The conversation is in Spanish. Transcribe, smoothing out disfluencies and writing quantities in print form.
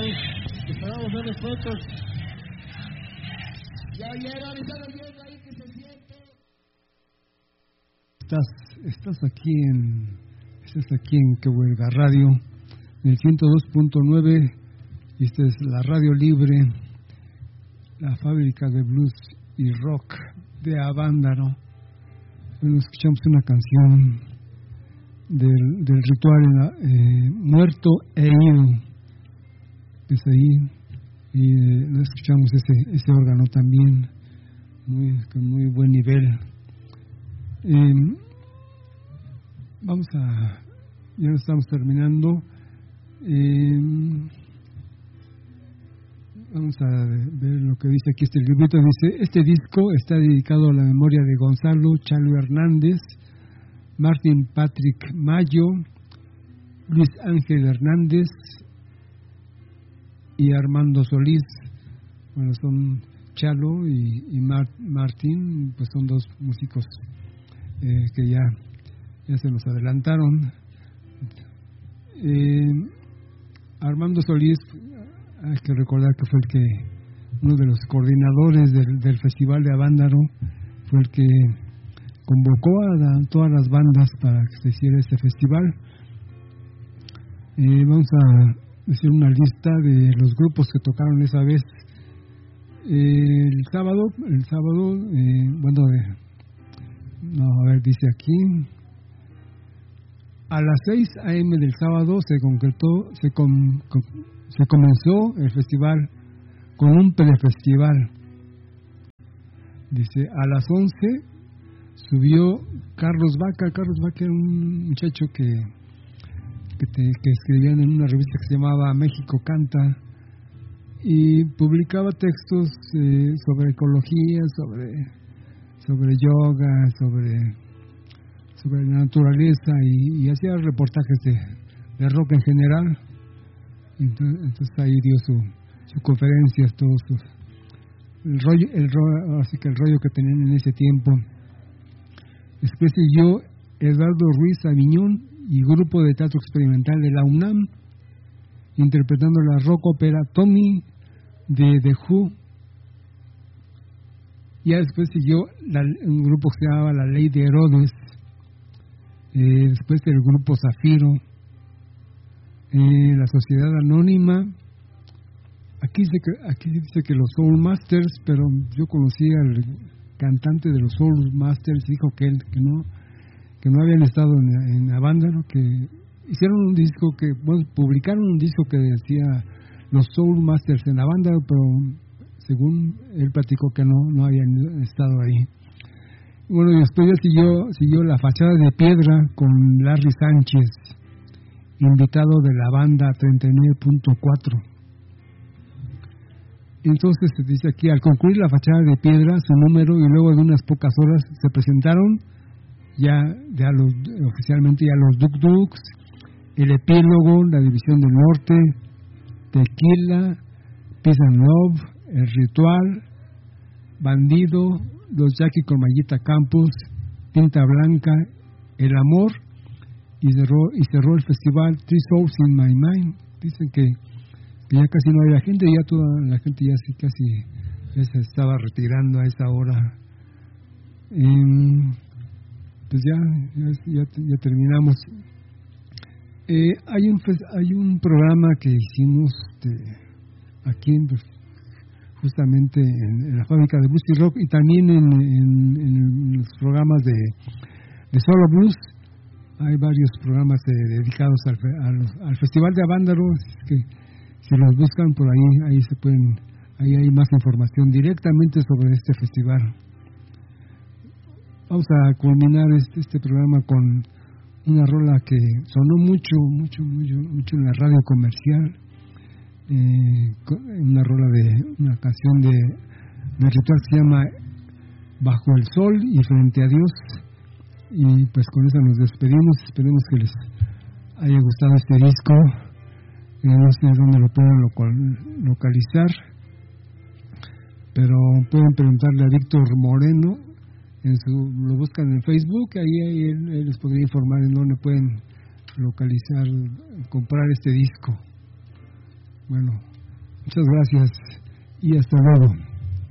ahí. Esperamos ver las fotos. Ya llegan, están oyendo ahí que se siente. Estás aquí en Quehuelga Radio, en el 102.9, y esta es la radio libre, la fábrica de blues y rock de Avándaro. Bueno, escuchamos una canción del ritual Muerto e Ido, que es ahí, y escuchamos ese órgano también, con muy buen nivel. Ya lo estamos terminando. Vamos a ver lo que dice aquí este librito. Dice: este disco está dedicado a la memoria de Gonzalo Chalo Hernández, Martin Patrick Mayo, Luis Ángel Hernández y Armando Solís. Bueno, son Chalo y Martín, pues son dos músicos que ya se nos adelantaron. Armando Solís, hay que recordar que fue uno de los coordinadores del Festival de Avándaro, fue el que convocó a todas las bandas para que se hiciera este festival. Vamos a decir una lista de los grupos que tocaron esa vez. El sábado, dice aquí, a las 6 a.m. del sábado se comenzó el festival con un prefestival. Dice, a las 11 subió Carlos Vaca. Carlos Vaca era un muchacho que escribían en una revista que se llamaba México Canta, y publicaba textos sobre ecología, sobre yoga, sobre la naturaleza, y hacía reportajes de rock en general. Entonces ahí dio su conferencias, todo el rollo que tenían en ese tiempo. Después siguió Eduardo Ruiz Aviñón y grupo de teatro experimental de la UNAM, interpretando la rock ópera Tommy de The Who. Ya después siguió un grupo que se llamaba La Ley de Herodes, después el grupo Zafiro, la Sociedad Anónima. Aquí dice que los Soul Masters, pero yo conocí al cantante de los Soul Masters, dijo que no habían estado en Avándaro, que hicieron un disco publicaron un disco que decía los Soul Masters en Avándaro, pero según él platicó que no habían estado ahí. Bueno, y después ya siguió La Fachada de Piedra con Larry Sánchez, invitado de la banda 39.4. Entonces se dice aquí, al concluir La Fachada de Piedra, su número, y luego de unas pocas horas se presentaron oficialmente los Duk Duks, El Epílogo, La División del Norte, Tequila, Peace and Love, El Ritual, Bandido, Los Jackie con Mayita Campos, Tinta Blanca, El Amor, y cerró el festival Three Souls in My Mind. Dicen que ya casi no había gente, ya toda la gente ya se estaba retirando a esa hora. Pues ya terminamos. Hay un programa que hicimos aquí justamente en la fábrica de blues y rock, y también en los programas de Solo Blues. Hay varios programas dedicados al Festival de Avándaro, que si los buscan por ahí ahí hay más información directamente sobre este festival. Vamos a culminar este programa con una rola que sonó mucho en la radio comercial, una canción de ritual que se llama Bajo el Sol y Frente a Dios. Y pues con eso nos despedimos. Esperemos que les haya gustado este disco. No sé dónde lo pueden localizar, pero pueden preguntarle a Víctor Moreno, lo buscan en Facebook, ahí él les podría informar en dónde pueden localizar, comprar este disco. Bueno, Muchas gracias y hasta luego.